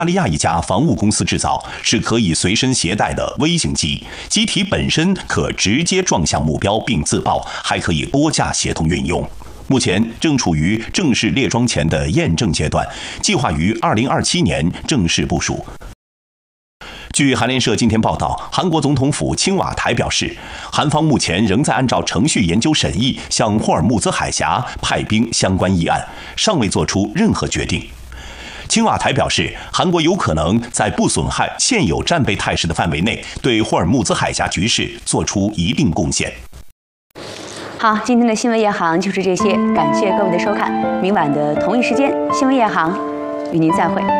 大利亚一家防务公司制造，是可以随身携带的微型机，机体本身可直接撞向目标并自爆，还可以多架协同运用。目前正处于正式列装前的验证阶段，计划于2027年正式部署。据韩联社今天报道，韩国总统府青瓦台表示，韩方目前仍在按照程序研究审议向霍尔木兹海峡派兵相关议案，尚未做出任何决定。青瓦台表示，韩国有可能在不损害现有战备态势的范围内，对霍尔木兹海峡局势做出一定贡献。 好，今天的新闻夜航就是这些，感谢各位的收看。明晚的同一时间，新闻夜航与您再会。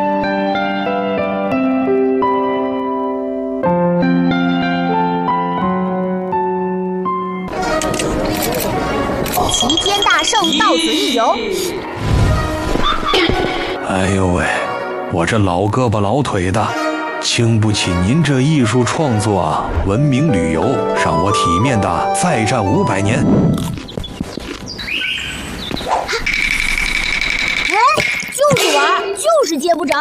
齐天大圣到此一游。 哎呦喂，我这老胳膊老腿的，经不起您这艺术创作啊！文明旅游，让我体面的再战500年。 哎，就是玩，就是接不着。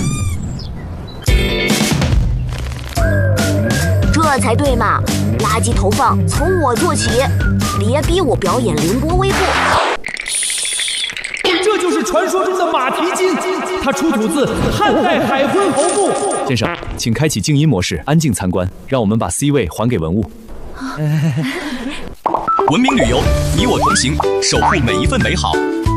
这才对嘛！垃圾投放从我做起，别逼我表演凌波微步。 这就是传说中的马蹄金，它出土自汉代海昏侯墓。 先生，请开启静音模式，安静参观，让我们把 C 位还给文物。 文明旅游，你我同行，守护每一份美好。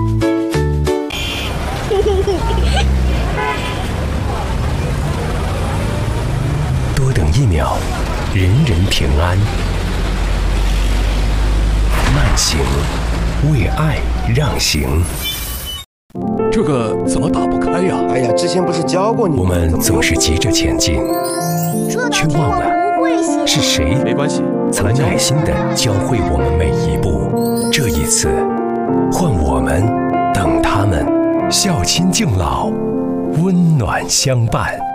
多等1秒，人人平安。慢行，为爱让行。 这个怎么打不开呀？ 哎呀，之前不是教过你？ 我们总是急着前进，却忘了是谁曾耐心地教会我们每一步。这一次，换我们等他们，孝亲敬老，温暖相伴。